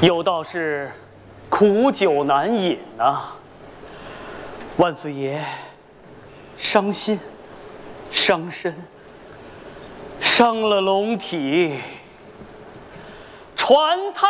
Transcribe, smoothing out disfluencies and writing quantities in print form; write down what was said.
有道是苦酒难饮啊。万岁爷伤心、伤身、伤了龙体，传他。